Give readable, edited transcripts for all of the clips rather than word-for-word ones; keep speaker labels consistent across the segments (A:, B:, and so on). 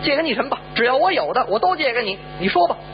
A: 借给你什么吧？只要我有的，我都借给你。你说吧。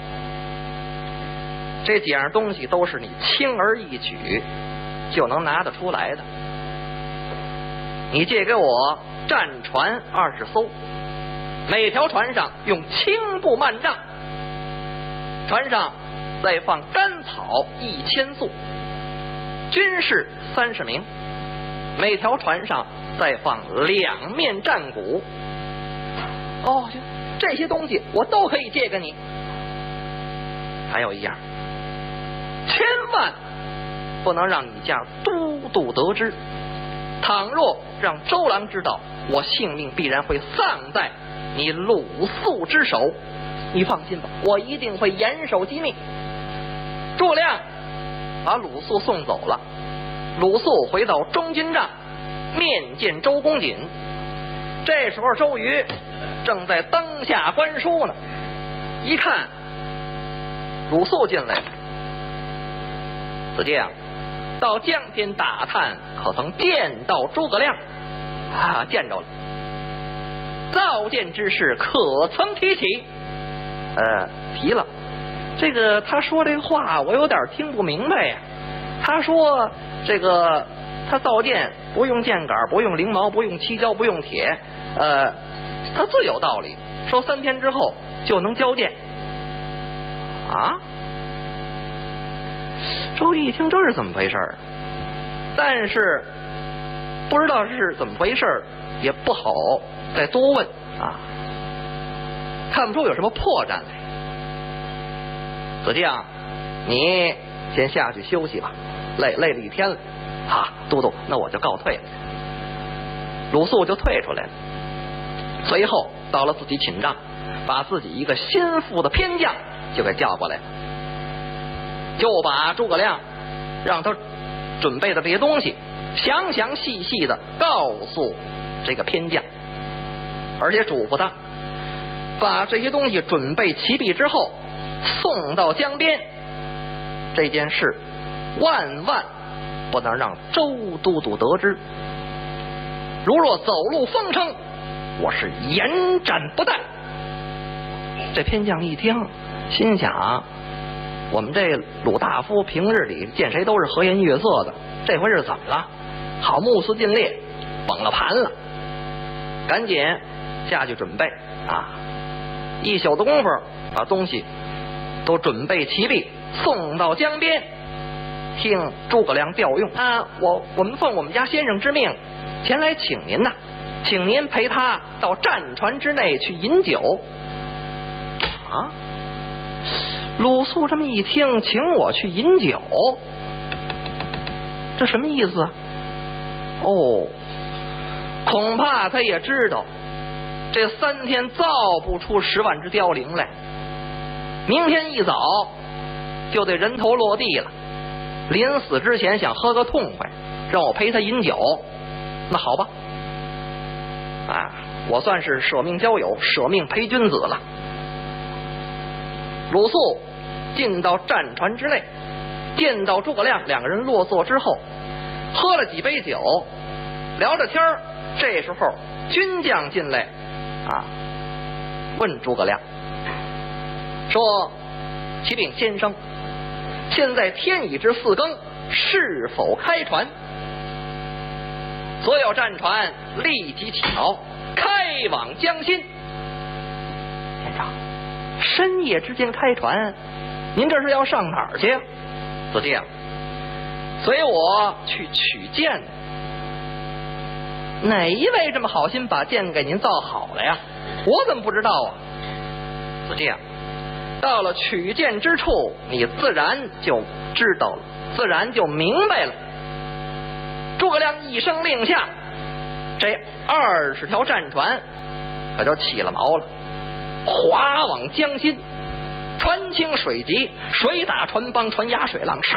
A: 这几样东西都是你轻而易举就能拿得出来的。你借给我战船20艘，每条船上用青布幔帐，船上再放干草1000束，军士30名，每条船上再放2面战鼓。哦，这些东西我都可以借给你。还有一样，千万不能让你家都督得知，倘若让周郎知道，我性命必然会丧在你鲁肃之手。你放心吧，我一定会严守机密。诸葛亮把鲁肃送走了，鲁肃回到中军帐面见周公瑾。这时候周瑜正在灯下观书呢，一看鲁肃进来了，子敬到江边打探，可曾见到诸葛亮？啊，见着了。召见之事可曾提起？提了。这个他说这个话我有点听不明白呀。他说这个他造舰不用箭杆，不用翎毛，不用漆胶，不用铁，他自有道理，说3天之后就能交舰。啊？周瑜一听这是怎么回事？但是不知道是怎么回事，也不好再多问啊，看不出有什么破绽来。子敬，你先下去休息吧，累了一天了。啊，都督，那我就告退了。鲁肃就退出来了。随后到了自己寝帐，把自己一个心腹的偏将就给叫过来了，就把诸葛亮让他准备的这些东西详详细细的告诉这个偏将，而且嘱咐他把这些东西准备齐毕之后送到江边。这件事万万不能让周都督得知，如若走漏风声，我是严斩不贷。这偏将一听，心想我们这鲁大夫平日里见谁都是和颜悦色的，这回是怎么了？好，目眦尽裂，崩了盘了。赶紧下去准备啊！一宿的功夫把东西都准备齐毕，送到江边。听诸葛亮调用啊，我们奉我们家先生之命前来请您呐，请您陪他到战船之内去饮酒。啊，鲁肃这么一听，请我去饮酒，这什么意思啊？哦，恐怕他也知道这3天造不出10万只凋零来，明天一早就得人头落地了。临死之前想喝个痛快，让我陪他饮酒，那好吧，啊，我算是舍命交友，舍命陪君子了。鲁肃进到战船之内，见到诸葛亮，2个人落座之后，喝了几杯酒，聊着天儿。这时候军将进来啊，问诸葛亮说：“启禀先生，现在天已至4更，是否开船？”所有战船立即起锚，开往江心。先生，深夜之间开船，您这是要上哪儿去？子敬，随我去取剑。哪一位这么好心把剑给您造好了呀？我怎么不知道啊？子敬，到了取剑之处，你自然就知道了，自然就明白了。诸葛亮一声令下，这20条战船可就起了锚了，划往江心。船轻水急，水打船帮，船压水浪，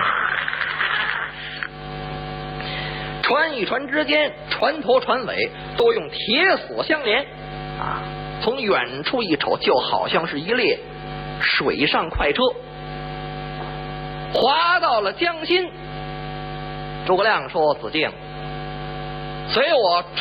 A: 船与船之间，船头船尾都用铁索相连啊！从远处一瞅，就好像是一列水上快车。划到了江心，诸葛亮说：“子敬，随我